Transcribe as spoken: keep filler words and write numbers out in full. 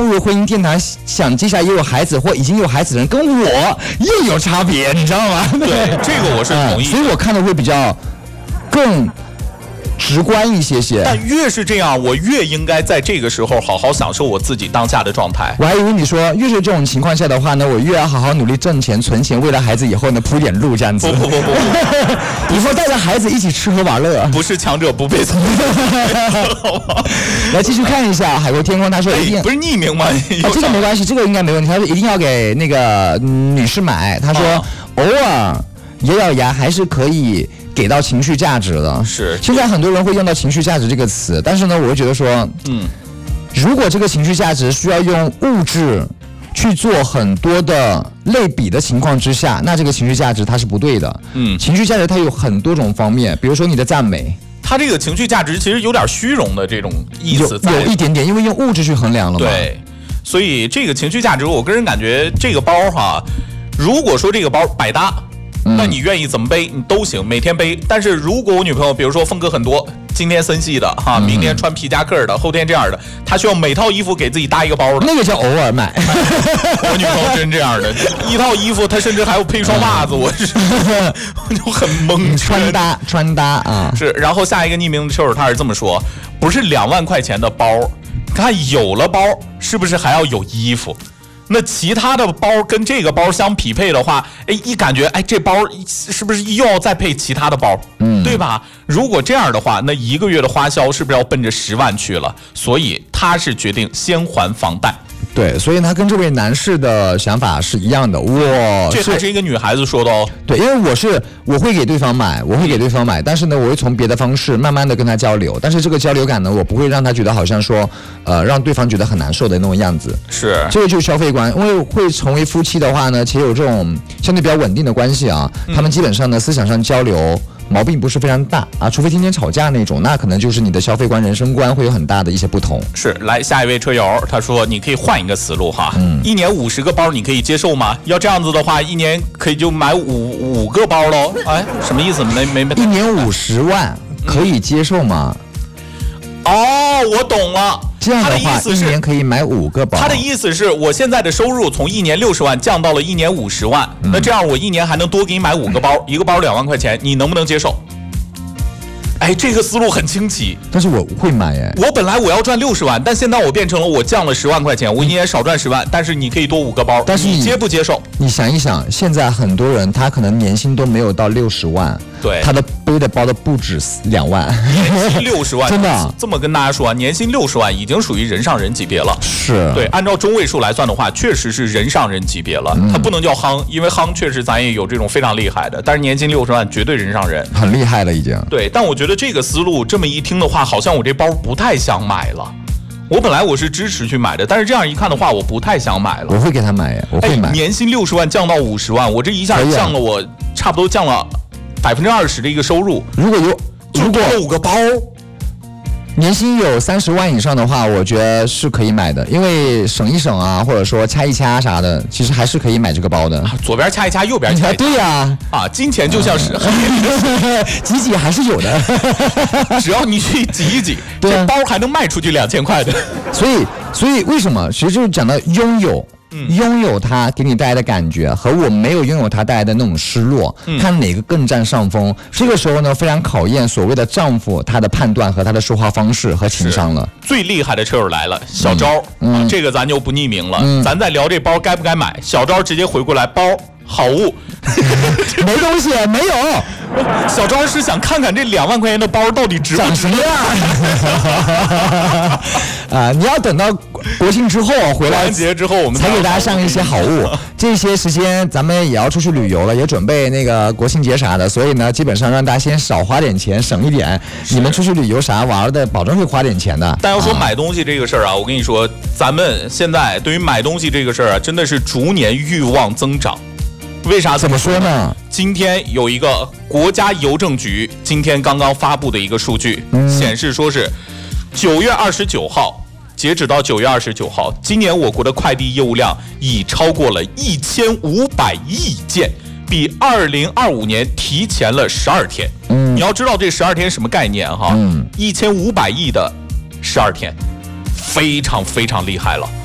步入婚姻殿堂，想接下来也有孩子或已经有孩子的人，跟我又有差别，你知道吗？ 对，这个我是同意、 嗯。所以我看的会比较更直观一些些。 但越是这样，我越应该在这个时候好好享受我自己当下的状态。 我还以为你说越是这种情况下的话呢，我越要好好努力挣钱存钱，为了孩子以后呢铺点路这样子。 不不不不， 以后带着孩子一起吃喝玩乐。 不是强者不配从来继续看一下海阔天空，他说一定、 哎、不是匿名吗？ 啊，这个没关系，这个应该没问题。他说一定要给那个、嗯、女士买，他说、啊、偶尔咬咬牙还是可以给到情绪价值的。 是， 现在很多人会用到情绪价值这个词，但是呢，我会觉得说， 嗯， 如果这个情绪价值需要用物质去做很多的类比的情况之下，那这个情绪价值它是不对的。 嗯， 情绪价值它有很多种方面，比如说你的赞美。 它这个情绪价值其实有点虚荣的这种意思在， 有一点点，因为用物质去衡量了嘛。 对，所以这个情绪价值，我个人感觉这个包哈，如果说这个包百搭， 嗯、 那你愿意怎么背你都行，每天背。但是如果我女朋友比如说风格很多，今天森系的哈，明天穿皮夹克的，后天这样的，她需要每套衣服给自己搭一个包的， 那个叫偶尔买。 我女朋友真这样的，一套衣服她甚至还要配一双袜子，我是我就很懵。 穿搭穿搭啊， 是。然后下一个匿名的球友他是这么说，不是两万块钱的包，看有了包是不是还要有衣服？那其他的包跟这个包相匹配的话，哎，一感觉哎，这包是不是又要再配其他的包？嗯，对吧？如果这样的话，那一个月的花销是不是要奔着十万去了？所以他是决定先还房贷。 对，所以他跟这位男士的想法是一样的。我这还是一个女孩子说的哦。 对，因为我是我会给对方买，我会给对方买，但是呢，我会从别的方式慢慢的跟他交流，但是这个交流感呢，我不会让他觉得好像说，呃，让对方觉得很难受的那种样子。 是， 这个就是消费观。因为会成为夫妻的话呢，且有这种相对比较稳定的关系啊，嗯、他们基本上呢思想上交流毛病不是非常大啊，除非天天吵架那种，那可能就是你的消费观、人生观会有很大的一些不同。 是，来下一位车友，他说你可以换一个思路哈，嗯、一年五十个包你可以接受吗？要这样子的话，一年可以就买五五个包喽。哎，什么意思？没没没。 一年五十万可以接受吗？ 嗯、哦，我懂了。 这样的话，一年可以买五个包。 他的意思是我现在的收入从一年六十万降到了一年五十万，嗯、那这样我一年还能多给你买五个包，一个包两万块钱，你能不能接受？哎，这个思路很清奇。 但是我会买耶。 我本来我要赚六十万，但现在我变成了我降了十万块钱，我一年少赚十万，但是你可以多五个包， 但是 你, 你接不接受？ 你想一想，现在很多人他可能年薪都没有到六十万， 对， 他的背的包都不止两万， 年薪六十万， 真的、啊。 这么跟大家说啊，年薪六十万已经属于人上人级别了。 是， 对，按照中位数来算的话，确实是人上人级别了。嗯、他不能叫夯，因为夯确实咱也有这种非常厉害的，但是年薪六十万绝对人上人， 很厉害了已经。 对，但我觉得这个思路这么一听的话，好像我这包不太想买了。我本来我是支持去买的，但是这样一看的话，我不太想买了。 我会给他买呀，我会买。 哎、年薪六十万降到五十万，我这一下降了我差不多降了百分之二十的一个收入。 如果有如果五个包， 年薪有三十万以上的话，我觉得是可以买的，因为省一省啊，或者说掐一掐啥的，其实还是可以买这个包的。 啊、左边掐一掐，右边掐一掐。 对呀、啊， 啊，金钱就像是挤挤还是有的， 只要你去挤一挤， 对啊、 这包还能卖出去两千块的。 所以，所以为什么？其实就是讲到拥有。嗯、拥有它给你带来的感觉和我没有拥有它带来的那种失落，嗯、看哪个更占上风。这个时候呢，非常考验所谓的丈夫他的判断和他的说话方式和情商了。 最厉害的车友来了，小昭，嗯啊、这个咱就不匿名了，嗯、咱在聊这包该不该买。小昭直接回过来，包好物， 没东西，没有。 小昭是想看看这两万块钱的包到底值不值长什么样啊？你要等到国庆之后回来， 完节之后我们才给大家上一些好物。这些时间咱们也要出去旅游了，也准备那个国庆节啥的，所以呢，基本上让大家先少花点钱，省一点。你们出去旅游啥玩的，保证会花点钱的。 但要说买东西这个事儿啊，我跟你说，咱们现在对于买东西这个事儿啊，真的是逐年欲望增长。为啥怎么说呢？ 今天有一个国家邮政局今天刚刚发布的一个数据，嗯、显示说是九月二十九号，截止到九月二十九号，今年我国的快递业务量已超过了一千五百亿件，比二零二五年提前了十二天。嗯，你要知道这十二天什么概念哈？嗯，一千五百亿的十二天，非常非常厉害了。